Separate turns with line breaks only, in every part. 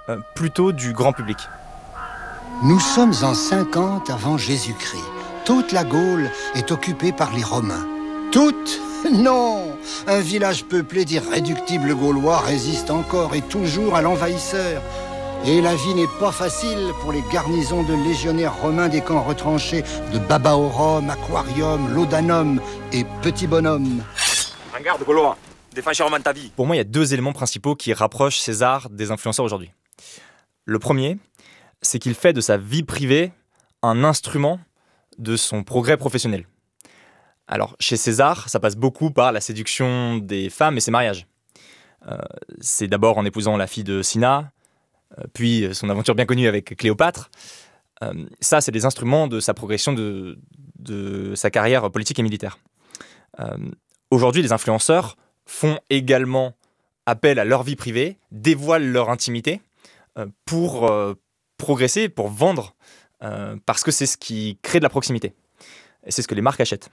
plutôt du grand public.
Nous sommes en 50 avant Jésus-Christ. Toute la Gaule est occupée par les Romains. Toute ? Non ! Un village peuplé d'irréductibles Gaulois résiste encore et toujours à l'envahisseur. Et la vie n'est pas facile pour les garnisons de légionnaires romains des camps retranchés de Babaorum, Aquarium, Laudanum et Petit Bonhomme.
En garde, Gaulois. Défends chèrement ta vie.
Pour moi, il y a 2 éléments principaux qui rapprochent César des influenceurs aujourd'hui. Le premier, c'est qu'il fait de sa vie privée un instrument de son progrès professionnel. Alors, chez César, ça passe beaucoup par la séduction des femmes et ses mariages. C'est d'abord en épousant la fille de Cinna, puis son aventure bien connue avec Cléopâtre. Ça, c'est des instruments de sa progression de sa carrière politique et militaire. Aujourd'hui, les influenceurs font également appel à leur vie privée, dévoilent leur intimité pour progresser, pour vendre, parce que c'est ce qui crée de la proximité. Et c'est ce que les marques achètent.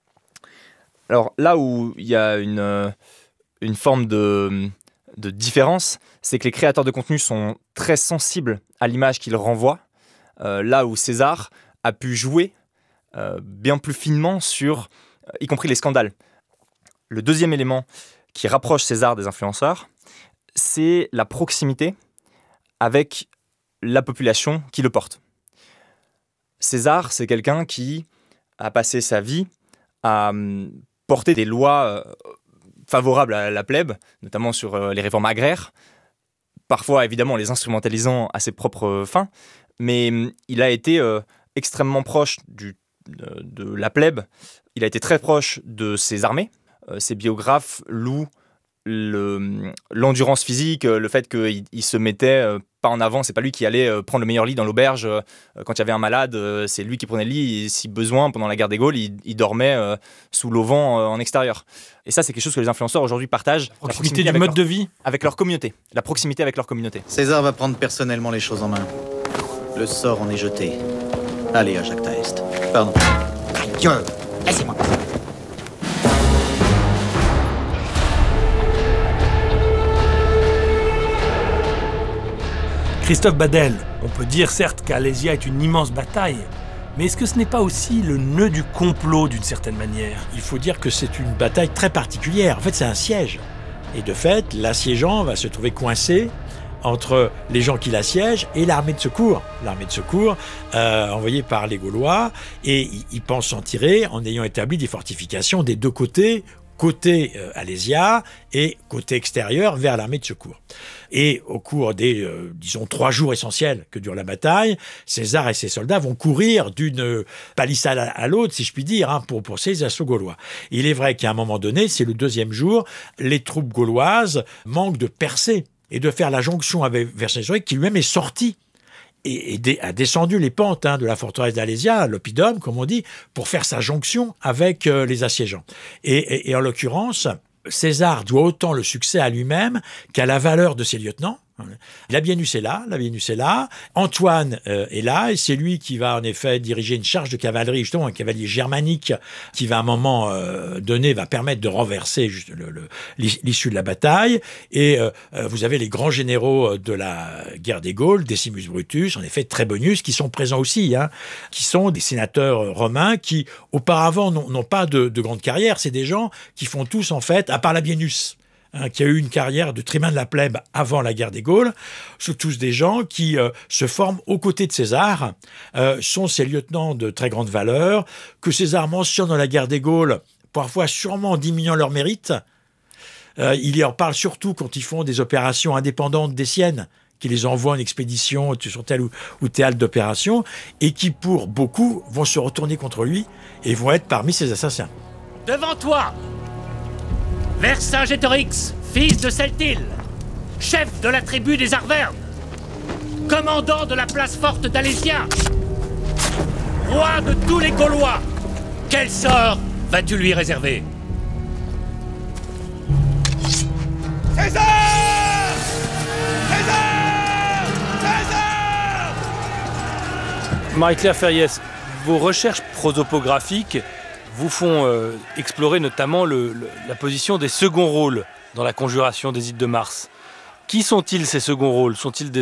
Alors là où il y a une forme de différence, c'est que les créateurs de contenu sont très sensibles à l'image qu'ils renvoient, là où César a pu jouer bien plus finement sur, y compris les scandales. Le deuxième élément qui rapproche César des influenceurs, c'est la proximité avec la population qui le porte. César, c'est quelqu'un qui a passé sa vie à porter des lois favorables à la plèbe, notamment sur les réformes agraires, parfois évidemment les instrumentalisant à ses propres fins, mais il a été extrêmement proche de la plèbe, il a été très proche de ses armées. Ses biographes louent l'endurance physique, le fait qu'il se mettait pas en avant, c'est pas lui qui allait prendre le meilleur lit dans l'auberge quand il y avait un malade, c'est lui qui prenait le lit et si besoin, pendant la guerre des Gaules, il dormait sous l'auvent en extérieur. Et ça, c'est quelque chose que les influenceurs aujourd'hui partagent.
La proximité du mode de vie.
Avec leur communauté, la proximité avec leur communauté.
César va prendre personnellement les choses en main. Le sort en est jeté. Allez à Jacques Taest. Pardon.
Dieu, laissez-moi.
Christophe Badel, on peut dire certes qu'Alésia est une immense bataille, mais est-ce que ce n'est pas aussi le nœud du complot d'une certaine manière ?
Il faut dire que c'est une bataille très particulière. En fait, c'est un siège. Et de fait, l'assiégeant va se trouver coincé entre les gens qui l'assiègent et l'armée de secours. L'armée de secours envoyée par les Gaulois, et il pense s'en tirer en ayant établi des fortifications des deux côtés, côté Alésia et côté extérieur vers l'armée de secours. Et au cours des, 3 jours essentiels que dure la bataille, César et ses soldats vont courir d'une palissade à l'autre, si je puis dire, pour ces assauts gaulois. Il est vrai qu'à un moment donné, c'est le 2e jour, les troupes gauloises manquent de percer et de faire la jonction avec Vercingétorix, qui lui-même est sorti et a descendu les pentes de la forteresse d'Alésia, l'oppidum, comme on dit, pour faire sa jonction avec les assiégeants. Et en l'occurrence, César doit autant le succès à lui-même qu'à la valeur de ses lieutenants. Labienus est là, Antoine est là, et c'est lui qui va en effet diriger une charge de cavalerie, justement un cavalier germanique qui va à un moment donné va permettre de renverser l'issue de la bataille. Et vous avez les grands généraux de la guerre des Gaules, Decimus Brutus, en effet Trebonius, qui sont présents aussi, qui sont des sénateurs romains qui auparavant n'ont pas de grande carrière. C'est des gens qui font tous en fait, à part Labienus, qui a eu une carrière de tribun de la plèbe avant la guerre des Gaules, sont tous des gens qui se forment aux côtés de César, sont ses lieutenants de très grande valeur, que César mentionne dans la guerre des Gaules, parfois sûrement en diminuant leur mérite. Il y en parle surtout quand ils font des opérations indépendantes des siennes, qui les envoient en expédition sur tel ou tel d'opération, et qui, pour beaucoup, vont se retourner contre lui et vont être parmi ses assassins.
Devant toi, Vercingétorix, fils de Celtil, chef de la tribu des Arvernes, commandant de la place forte d'Alésia, roi de tous les Gaulois, quel sort vas-tu lui réserver ?
César ! César ! César !
Marie-Claire Ferriès, vos recherches prosopographiques vous font explorer notamment la position des seconds rôles dans la conjuration des Ides de Mars. Qui sont-ils ces seconds rôles ? Sont-ils des